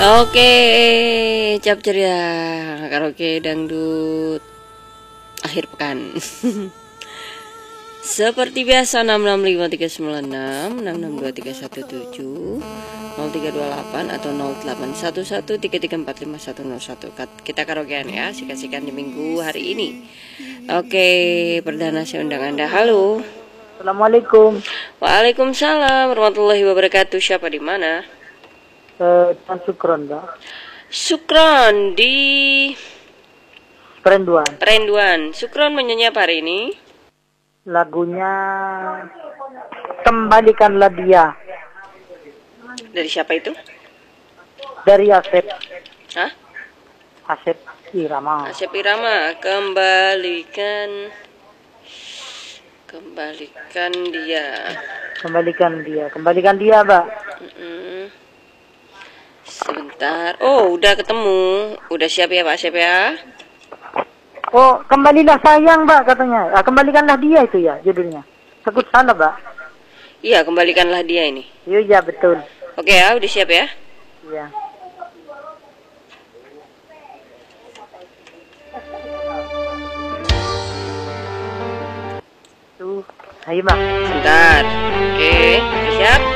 Oke, cap ceria karaoke dangdut akhir pekan. Seperti biasa 6653966 6623117 0328 atau 081133455101. Kita karaokean ya, sikat-sikat di minggu hari ini. Oke, perdana saya undang Anda. Halo. Assalamualaikum. Waalaikumsalam warahmatullahi wabarakatuh. Siapa di mana? Tuan Sukron, Mbak. Sukron di Perenduan. Perenduan. Sukron menyanyi apa hari ini? Lagunya Kembalikanlah Dia. Dari siapa itu? Dari Asep. Hah? Asep Irama. Asep Irama. Kembalikan dia. Kembalikan Dia. Kembalikan Dia, Mbak. Sebentar. Oh, udah ketemu. Udah siap ya Pak Asep ya? Oh, kembalilah sayang, Mbak, katanya. Kembalikanlah Dia itu ya judulnya. Takut salah, Mbak. Iya, kembalikanlah dia ini. Iya, betul. Oke ya, udah siap ya? Iya. Tuh, ayo, Mbak. Sebentar. Oke, udah siap?